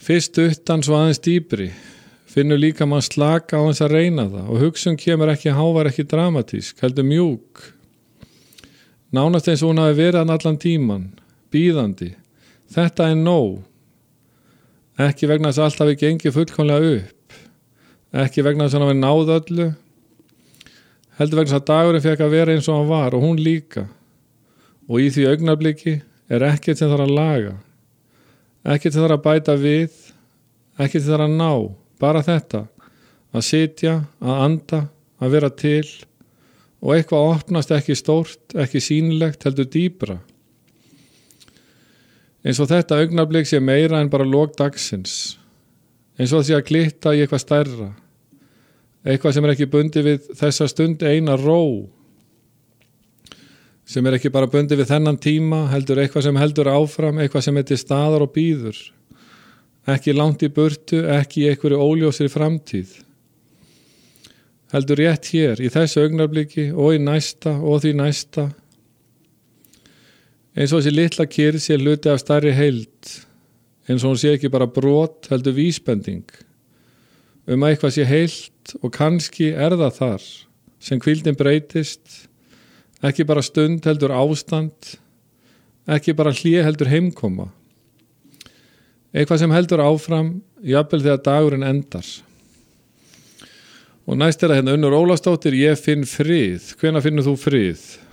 Fyrst utan svo aðeins dýpri, finnur líka mann slaka á hans að reyna það og hugsun kemur ekki hávær, ekki dramatísk, heldur mjúk. Nánast eins og hún hafi verið hann allan tíman, bíðandi. Þetta er nóg. Ekki vegna þess að allt hafi gengið fullkomlega upp. Ekki vegna þess að hann hafi náð öllu. Heldur vegna þess að dagurinn fekk að vera eins og hann var og hún líka. Og í því augnabliki er ekkert sem þarf að laga. Ekkert sem þarf að bæta við, ekkert sem þarf að ná, bara þetta, að sitja, að anda, að vera til og eitthvað opnast ekki stórt, ekki sýnilegt, heldur dýpra. Eins og þetta augnablik sé meira en bara lok dagsins, eins og það sé að glitta í eitthvað stærra, eitthvað sem er ekki bundið við þessa stund eina ró, sem er ekki bara bundið við þennan tíma, heldur eitthvað sem heldur áfram, eitthvað sem er til staðar og bíður. Ekki langt í burtu, ekki í einhverju óljósri framtíð. Heldur rétt hér, í þessu augnabliki og í næsta og því næsta. Eins og þessi litla kyrrð sé hluti af stærri heild, eins og hún sé ekki bara brot, heldur vísbending. Að eitthvað sé heilt og kannski er það þar, sem hvíldin breytist, ekki bara stund heldur ástand, ekki bara hlé heldur heimkoma. Eitthvað sem heldur áfram, jafnvel þegar dagurinn endar. Og næst er það hérna Unnur Ólafsdóttir, ég finn frið. Hvenær finnur þú frið?